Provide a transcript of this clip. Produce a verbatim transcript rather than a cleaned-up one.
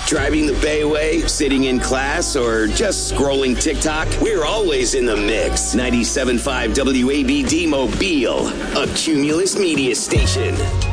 Driving the Bayway, sitting in class, or just scrolling TikTok? We're always in the mix. ninety-seven point five W A B D Mobile, a Cumulus media station.